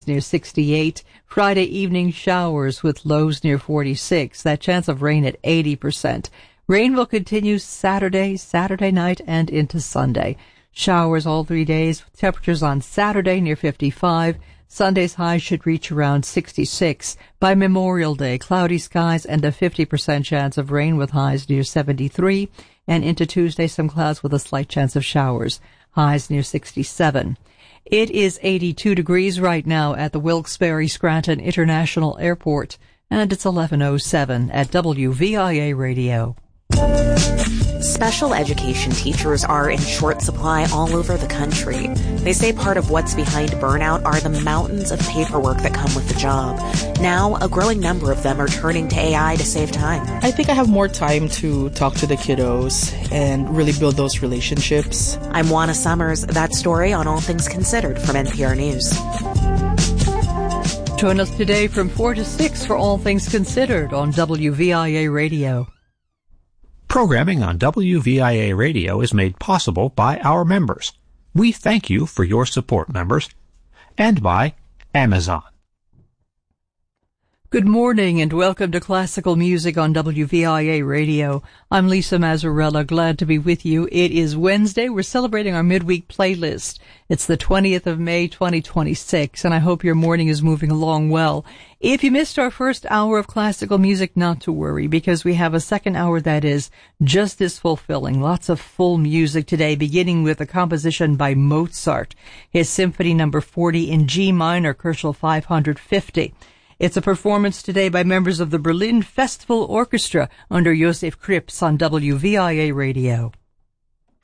near 68. Friday evening showers with lows near 46. That chance of rain at 80%. Rain will continue Saturday night, and into Sunday. Showers all 3 days. Temperatures on Saturday near 55. Sunday's high should reach around 66. By Memorial Day, cloudy skies and a 50% chance of rain with highs near 73. And into Tuesday, some clouds with a slight chance of showers. Highs near 67. It is 82 degrees right now at the Wilkes-Barre Scranton International Airport, and it's 11:07 at WVIA Radio. Special education teachers are in short supply all over the country. They say part of what's behind burnout are the mountains of paperwork that come with the job. Now, a growing number of them are turning to AI to save time. I think I have more time to talk to the kiddos and really build those relationships. I'm Juana Summers. That story on All Things Considered from NPR News. Join us today from 4 to 6 for All Things Considered on WVIA Radio. Programming on WVIA Radio is made possible by our members. We thank you for your support, members, and by Amazon. Good morning and welcome to Classical Music on WVIA Radio. I'm Lisa Mazzarella, glad to be with you. It is Wednesday. We're celebrating our midweek playlist. It's the 20th of May, 2026, and I hope your morning is moving along well. If you missed our first hour of classical music, not to worry, because we have a second hour that is just as fulfilling. Lots of full music today, beginning with a composition by Mozart, his Symphony No. 40 in G minor, Koelschel 550. It's a performance today by members of the Berlin Festival Orchestra under Josef Krips on WVIA Radio.